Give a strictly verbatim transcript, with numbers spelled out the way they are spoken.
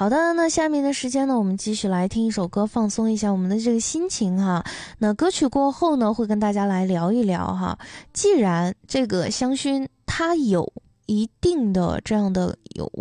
好的，那下面的时间呢，我们继续来听一首歌，放松一下我们的这个心情哈。那歌曲过后呢，会跟大家来聊一聊哈。既然这个香薰它有一定的这样的有